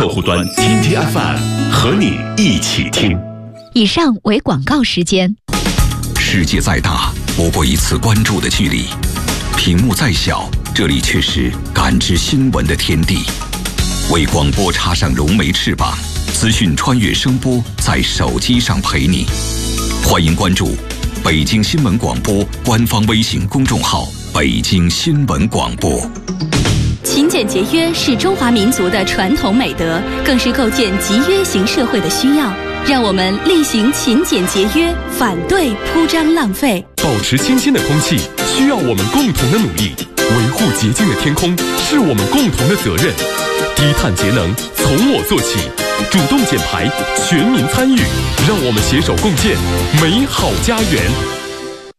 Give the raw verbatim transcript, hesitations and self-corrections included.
户端听听 F M， 和你一起听。 以上为广告时间。 世界再大，不过一次关注的距离；屏幕再小，这里却是感知新闻的天地。为广播插上融媒翅膀，资讯穿越声波，在手机上陪你。欢迎关注北京新闻广播官方微信公众号“北京新闻广播”。 勤俭节约是中华民族的传统美德，更是构建集约型社会的需要。让我们力行勤俭节约，反对铺张浪费。 保持清新的空气，需要我们共同的努力；维护洁净的天空，是我们共同的责任。低碳节能，从我做起，主动减排，全民参与，让我们携手共建美好家园。